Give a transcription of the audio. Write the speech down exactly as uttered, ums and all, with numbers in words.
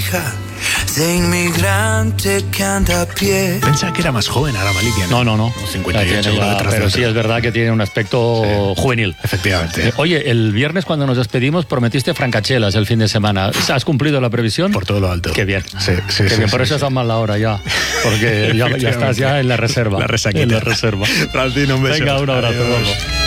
hija de inmigrante que anda a pie. Pensaba que era más joven ahora Malikia. No, no, no. cincuenta y ocho, Ya, detrás pero de sí otro. es verdad que tiene un aspecto sí, juvenil. Efectivamente. Eh, oye, el viernes cuando nos despedimos prometiste francachelas el fin de semana. ¿Has cumplido la previsión? Por todo lo alto. Qué bien. Sí, sí, Qué sí, bien. sí, Por eso sí. es tan mal la hora ya. Porque ya, ya estás ya en la reserva. La resaquita. En la reserva. Francino, un beso. Venga, un abrazo. Adiós. Vamos.